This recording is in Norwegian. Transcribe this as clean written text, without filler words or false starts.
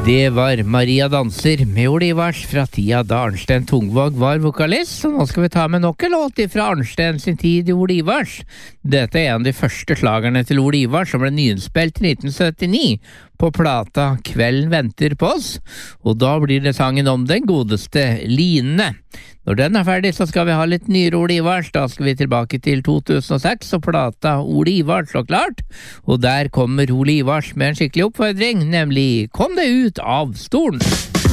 Det var Maria Danser med Ole Ivars fra tida da Arnstein Tungvåg var vokalist, så nå skal vi ta med nok en låt fra Arnstein sin tid i Ole Ivars. Dette er en av de første slagerne til Ole Ivars som ble nyinnspilt i 1979 på plata Kvelden venter på oss, og da blir det sangen om den godeste Line. Når den er ferdig så skal vi ha litt nyere Ole Ivars, da skal vi tilbake til 2006 og plata Ole Ivars så klart, og der kommer Ole Ivars med en skikkelig oppfordring, nemlig kom deg ut av stolen!